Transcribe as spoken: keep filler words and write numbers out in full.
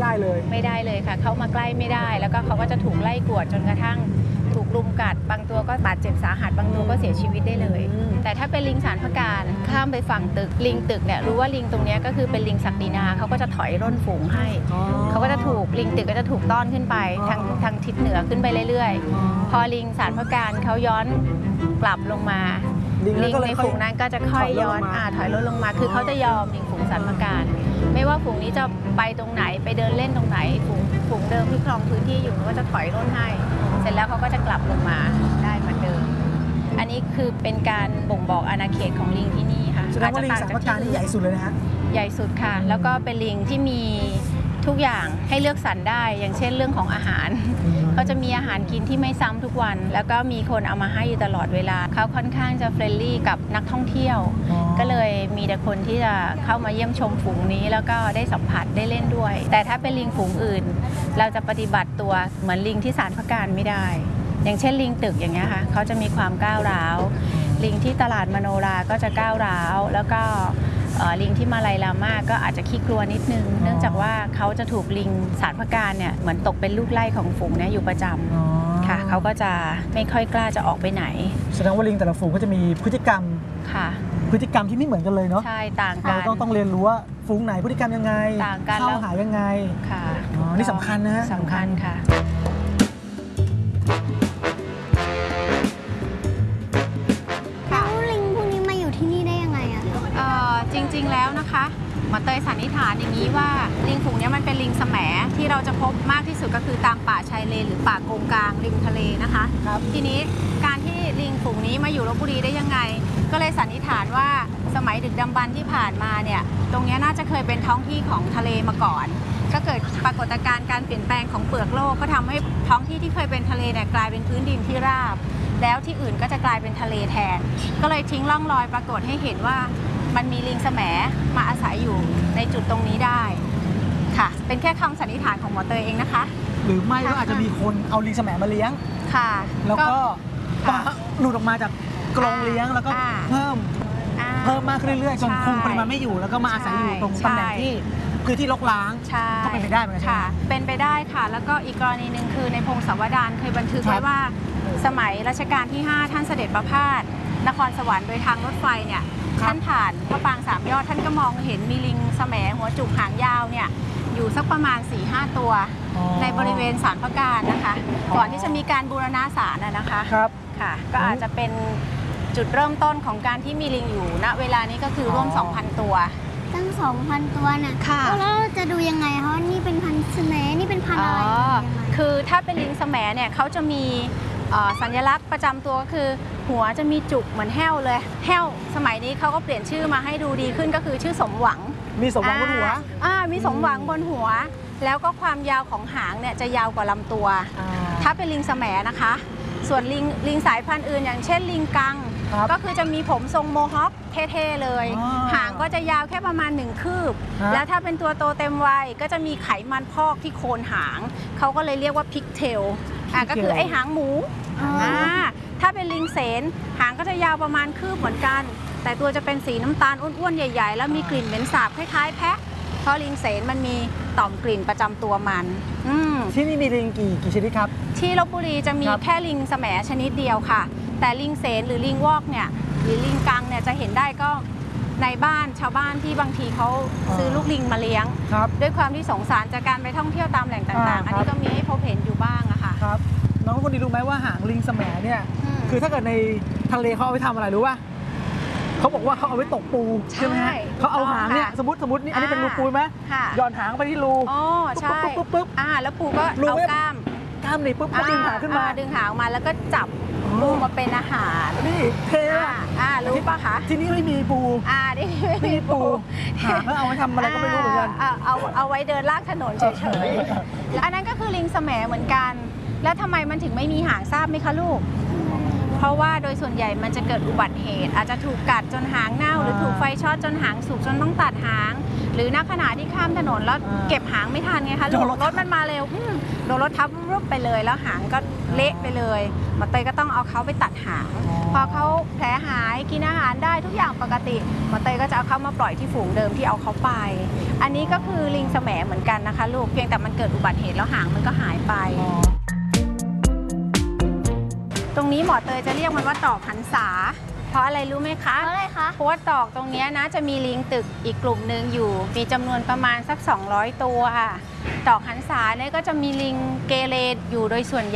ได้เลยไม่ได้เลยค่ะเข้ามาใกล้ไม่ได้แล้วก็เขาก็จะถูกไล่กวดจนกระทั่งถูกลุมกัดบางตัวก็บาดเจ็บสาหัสบางตัวก็เสียชีวิตได้เลยแต่ถ้าเป็นลิงสารพการข้ามไปฝั่งตึกลิงตึกเนี่ยรู้ว่าลิงตรงนี้ก็คือเป็นลิงศักดินาเขาก็จะถอยร่นฝูงให้เขาก็จะถูกลิงตึกก็จะถูกต้อนขึ้นไปทางทางทิศเหนือขึ้นไปเรื่อยๆพอลิงสารพการเขาย้อนกลับลงมาลิงในฝูงนั้นก็จะค่อยย้อนอ่าถอยร่นลงมาคือเขาจะยอมลิงฝูงสารพการไม่ว่าฝูงนี้จะไปตรงไหนไปเดินเล่นตรงไหนฝูงฝูงเดิมที่ครองพื้นที่อยู่ก็จะถอยร่นให้เสร็จแล้วเขาก็จะกลับลงมาได้เหมือนเดิมอันนี้คือเป็นการบ่งบอกอาณาเขตของลิงที่นี่ค่ะแสดงว่าลิงสารพการนี่ใหญ่สุดเลยนะฮะใหญ่สุดค่ะแล้วก็เป็นลิงที่มีทุกอย่างให้เลือกสรรได้อย่างเช่นเรื่องของอาหารเขาจะมีอาหารกินที่ไม่ซ้ำทุกวันแล้วก็มีคนเอามาให้อยู่ตลอดเวลาเขาค่อนข้างจะเฟรนลี่กับนักท่องเที่ยวก็เลยมีแต่คนที่จะเข้ามาเยี่ยมชมฝูงนี้แล้วก็ได้สัมผัสได้เล่นด้วยแต่ถ้าเป็นลิงฝูงอื่นเราจะปฏิบัติตัวเหมือนลิงที่สารพการไม่ได้อย่างเช่นลิงตึกอย่างเงี้ยค่ะเขาจะมีความก้าวร้าวลิงที่ตลาดมโนราก็จะก้าวร้าวแล้วก็ลิงที่มาลายลาม่าก็อาจจะขี้กลัวนิดนึงเนื่องจากว่าเขาจะถูกลิงสารพการเนี่ยเหมือนตกเป็นลูกไล่ของฝูงเนี่ยอยู่ประจำค่ะเขาก็จะไม่ค่อยกล้าจะออกไปไหนแสดงว่าลิงแต่ละฝูงก็จะมีพฤติกรรมค่ะพฤติกรรมที่ไม่เหมือนกันเลยเนาะใช่ต่างกันเราต้องต้องเรียนรู้ว่าฝูงไหนพฤติกรรมยังไงต่างกันเข้าหายังไงค่ะอ๋อนี่สำคัญนะสำคัญค่ะจริงๆแล้วนะคะหมอเตยสันนิษฐานอย่างนี้ว่าลิงฝูงนี้มันเป็นลิงแสมที่เราจะพบมากที่สุดก็คือตามป่าชายเลนหรือป่าโกงกลางริมทะเลนะคะทีนี้การที่ลิงฝูงนี้มาอยู่ลพบุรีได้ยังไงก็เลยสันนิษฐานว่าสมัยดึกดำบรรพ์ที่ผ่านมาเนี่ยตรงนี้น่าจะเคยเป็นท้องที่ของทะเลมาก่อนก็เกิดปรากฏการณ์การเปลี่ยนแปลงของเปลือกโลกก็ทำให้ท้องที่ที่เคยเป็นทะเลเนี่ยกลายเป็นพื้นดินที่ราบแล้วที่อื่นก็จะกลายเป็นทะเลแทนก็เลยทิ้งร่องรอยปรากฏให้เห็นว่ามันมีลิงแสมมาอาศัยอยู่ในจุดตรงนี้ได้ค่ะเป็นแค่คำสันนิษฐานของหมอเตยเองนะคะหรือไม่ก็อาจจะมีคนเอาลิงแสมมาเลี้ยงค่ะแล้วก็หลุดออกมาจากกรงเลี้ยงแล้วก็เพิ่มเพิ่มมากขึ้นเรื่อยๆจนคุมปริมาณไม่อยู่แล้วก็มาอาศัยอยู่ตรงตำแหน่งที่คือที่รกร้างก็เป็นไปได้เหมือนกันค่ะเป็นไปได้ค่ะแล้วก็อีกกรณีหนึ่งคือในพงศาวดารเคยบันทึกไว้ว่าสมัยรัชกาลที่ห้าท่านเสด็จประพาสนครสวรรค์โดยทางรถไฟเนี่ยท่านผ่านพระปรางสามยอดท่านก็มองเห็นมีลิงแสมหัวจุกหางยาวเนี่ยอยู่สักประมาณ สี่ห้า ตัวในบริเวณศาลพระการนะคะก่อนที่จะมีการบูรณะศาลนะคะครับค่ะก็อาจจะเป็นจุดเริ่มต้นของการที่มีลิงอยู่ณเวลานี้ก็คือร่วม สองพัน ตัวตั้ง สองพัน ตัวนะค่ะแล้วจะดูยังไงคะนี่เป็นพันธุ์แสมนี่เป็นพันธุ์อะไรคือถ้าเป็นลิงแสมเนี่ยเขาจะมีสัญลักษณ์ประจำตัวก็คือหัวจะมีจุกเหมือนแห้วเลยแห้วสมัยนี้เขาก็เปลี่ยนชื่อมาให้ดูดีขึ้นก็คือชื่อสมหวังมีสมหวังบนหัวอ่ามีสมหวังบนหัวแล้วก็ความยาวของหางเนี่ยจะยาวกว่าลำตัวถ้าเป็นลิงแสมนะคะส่วนลิงลิงสายพันธุ์อื่นอย่างเช่นลิงกังก็คือจะมีผมทรงโมฮอคเท่ๆเลยหางก็จะยาวแค่ประมาณหนึ่งคืบแล้วถ้าเป็นตัวโตเต็มวัยก็จะมีไขมันพอกที่โคนหางเขาก็เลยเรียกว่าพิกเทลอ่าก็คือไอหางหมูอ่าถ้าเป็นลิงเสนหางก็จะยาวประมาณคืบเหมือนกันแต่ตัวจะเป็นสีน้ำตาลอ้วนๆใหญ่ๆแล้วมีกลิ่นเหม็นสาบคล้ายๆแพะเพราะลิงเสนมันมีต่อมกลิ่นประจำตัวมันที่นี่มีลิงกี่กี่ชนิดครับที่ลพบุรีจะมีแค่ลิงแสมชนิดเดียวค่ะแต่ลิงเสนหรือลิงวอกเนี่ยหรือลิงกังเนี่ยจะเห็นได้ก็ในบ้านชาวบ้านที่บางทีเขาซื้อลูกลิงมาเลี้ยงด้วยความที่สงสารจากการไปท่องเที่ยวตามแหล่งต่างๆอันนี้ก็มีให้พบเห็นอยู่บ้างอะค่ะครับน้องคนนี้รู้ไหมว่าหางลิงแสมเนี่ยคือถ้าเกิดในทะเลเขาเอาไปทำอะไรรู้ป่ะเขาบอกว่าเขาเอาไว้ตกปูใช่ไหมฮะเขาเอาหางเนี่ยสมมติสมมตินี่อันนี้เป็นรูปูไหมหย่อนหางไปที่รูอ๋อใช่ปุ๊บปุ๊บปุ๊บอ่าแล้วปูก็เอากล้ามกล้ามนี่ปุ๊บก็ดึงหางขึ้นมาดึงหางมาแล้วก็จับปูมาเป็นอาหารนี่เท่อ่ารู้ป่ะคะที่นี่ไม่มีปูอ่าที่ไม่มีปูแล้วเอาไว้ทำอะไรก็ไม่รู้เหมือนกันเอาเอาไว้เดินลากถนนเฉยๆอันนั้นก็คือลิงแสมเหมือนกันแล้วทำไมมันถึงไม่มีหางทราบไหมคะลูกเพราะว่าโดยส่วนใหญ่มันจะเกิดอุบัติเหตุอาจจะถูกกัดจนหางเน่าหรือถูกไฟช็อตจนหางสุกจนต้องตัดหางหรือณขณะที่ข้ามถนนแล้วเก็บหางไม่ทันไงคะรถมันมาเร็วโดนรถทับรุบไปเลยแล้วหางก็เละไปเลยหมอเตยก็ต้องเอาเขาไปตัดหางพอเขาแผลหายกินอาหารได้ทุกอย่างปกติหมอเตยก็จะเอาเขามาปล่อยที่ฝูงเดิมที่เอาเขาไปอันนี้ก็คือลิงแสมเหมือนกันนะคะลูกเพียงแต่มันเกิดอุบัติเหตุแล้วหางมันก็หายไปตรงนี้หมอเตยจะเรียกมันว่าตอกหันษาเพราะอะไรรู้ไหมคะเพราะอะไรคะเพราะว่าตอกตรงนี้นะจะมีลิงตึกอีกกลุ่มหนึ่งอยู่มีจำนวนประมาณสักสองร้อยตัวตอกหันษาเนี่ยก็จะมีลิงเกเรอยู่โดยส่วนใหญ่